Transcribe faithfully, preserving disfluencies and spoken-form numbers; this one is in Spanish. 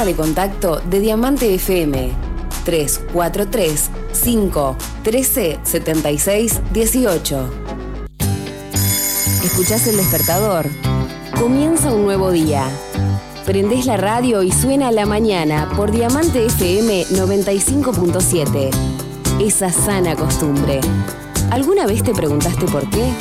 línea de contacto de Diamante F M, tres cuatro tres, cinco, uno tres, siete seis, uno ocho. ¿Escuchás el despertador? Comienza un nuevo día. Prendés la radio y suena a la mañana por Diamante F M noventa y cinco punto siete. Esa sana costumbre. ¿Alguna vez te preguntaste por qué?